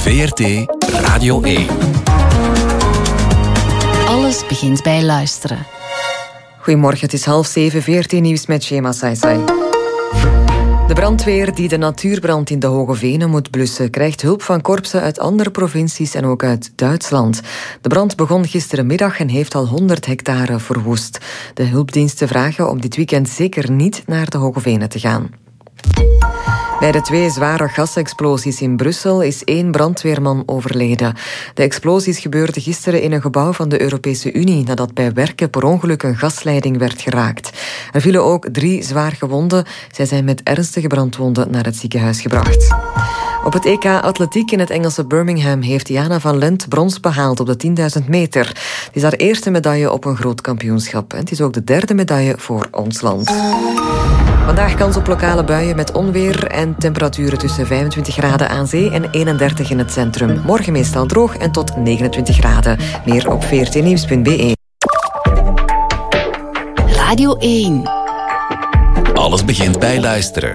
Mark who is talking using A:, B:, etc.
A: VRT Radio 1.
B: Alles begint bij luisteren.
C: Goedemorgen, het is 6:30, VRT Nieuws met Shema Saisai. De brandweer die de natuurbrand in de Hoge Venen moet blussen, krijgt hulp van korpsen uit andere provincies en ook uit Duitsland. De brand begon gisterenmiddag en heeft al 100 hectare verwoest. De hulpdiensten vragen om dit weekend zeker niet naar de Hoge Venen te gaan. Bij de 2 zware gasexplosies in Brussel is 1 brandweerman overleden. De explosies gebeurden gisteren in een gebouw van de Europese Unie nadat bij werken per ongeluk een gasleiding werd geraakt. Er vielen ook 3 zwaar gewonden. Zij zijn met ernstige brandwonden naar het ziekenhuis gebracht. Op het EK Atletiek in het Engelse Birmingham heeft Jana van Lent brons behaald op de 10.000 meter. Het is haar eerste medaille op een groot kampioenschap. En het is ook de 3e medaille voor ons land. Vandaag kans op lokale buien met onweer en temperaturen tussen 25 graden aan zee en 31 in het centrum. Morgen meestal droog en tot 29 graden. Meer op vrtnieuws.be.
B: Radio 1.
A: Alles begint bij luisteren.